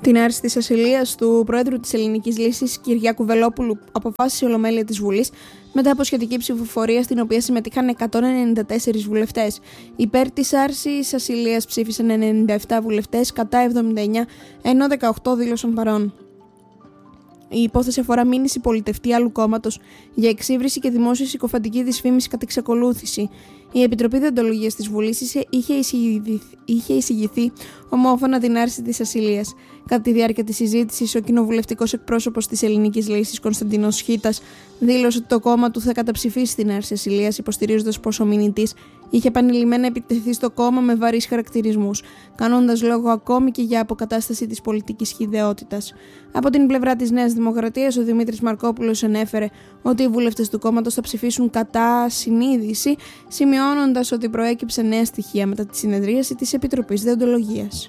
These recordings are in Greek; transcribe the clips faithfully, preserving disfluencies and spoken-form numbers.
Την άρση της ασυλίας του Προέδρου της Ελληνικής Λύσης Κυριάκου Βελόπουλου αποφάσισε η Ολομέλεια της Βουλής μετά από σχετική ψηφοφορία στην οποία συμμετείχαν εκατόν ενενήντα τέσσερις βουλευτές. Υπέρ της άρσης ασυλίας ψήφισαν ενενήντα επτά βουλευτές, κατά εβδομήντα εννέα, ενώ δεκαοκτώ δήλωσαν παρόν. Η υπόθεση αφορά μήνυση πολιτευτή άλλου κόμματος για εξύβριση και δημόσια συκοφαντική δυσφήμιση κατά εξακολούθηση. Η Επιτροπή Δεοντολογίας της Βουλής είχε εισηγηθεί, είχε εισηγηθεί ομόφωνα την άρση της ασυλίας. Κατά τη διάρκεια της συζήτησης, ο κοινοβουλευτικός εκπρόσωπος της Ελληνικής Λύσης, Κωνσταντίνος Χίτας, δήλωσε ότι το κόμμα του θα καταψηφίσει την άρση ασυλίας, υποστηρίζοντας πως ο μηνυτής είχε επανειλημμένα επιτεθεί στο κόμμα με βαρύς χαρακτηρισμούς, κάνοντας λόγο ακόμη και για αποκατάσταση της πολιτικής χυδαιότητας. Από την πλευρά της Νέας Δημοκρατίας, ο Δημήτρης Μαρκόπουλος ανέφερε ότι οι βουλευτές του κόμματος θα ψηφίσουν κατά συνείδηση, σημειώνοντας ότι προέκυψε νέα στοιχεία μετά τη συνεδρίαση της Επιτροπής Δεοντολογίας.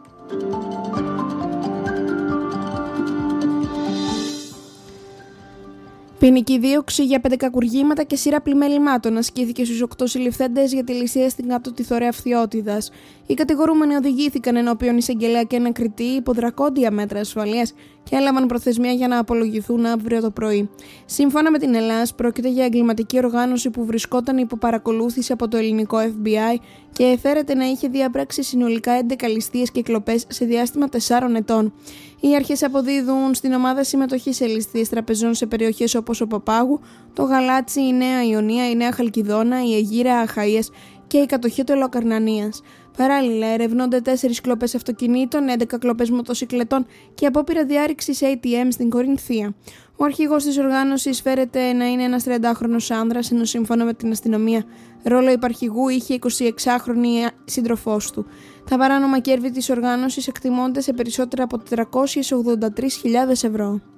Ποινική δίωξη για πέντε κακουργήματα και σειρά πλημελημάτων ασκήθηκε στους οκτώ συλληφθέντες για τη ληστεία στην Κάτω Θωρέα Φθιώτιδας. Οι κατηγορούμενοι οδηγήθηκαν ενώπιον εισαγγελέα και ανακριτή υπό δρακόντια μέτρα ασφαλείας και έλαβαν προθεσμία για να απολογηθούν αύριο το πρωί. Σύμφωνα με την Ελλάδα, πρόκειται για εγκληματική οργάνωση που βρισκόταν υπό παρακολούθηση από το ελληνικό εφ μπι άι και εφαίρεται να είχε διαπράξει συνολικά έντεκα ληστείες και κλοπές σε διάστημα τεσσάρων ετών. Οι αρχές αποδίδουν στην ομάδα συμμετοχή σε ληστείες τραπεζών σε περιοχές όπως ο Παπάγου, το Γαλάτσι, η Νέα Ιωνία, η Νέα Χαλκιδόνα, η Αιγύρα Αχαΐας και η κατοχή του Ελαιοκαρνανίας. Παράλληλα, ερευνώνται τέσσερις κλοπές αυτοκινήτων, έντεκα κλοπές μοτοσυκλετών και απόπειρα διάρρηξης έι τι εμ στην Κορινθία. Ο αρχηγός της οργάνωσης φέρεται να είναι ένας τριαντάχρονος άνδρας, ενώ σύμφωνα με την αστυνομία, ρόλο υπαρχηγού είχε εικοσιεξάχρονη σύντροφός του. Τα παράνομα κέρδη της οργάνωσης εκτιμώνται σε περισσότερα από τετρακόσιες ογδόντα τρεις χιλιάδες ευρώ.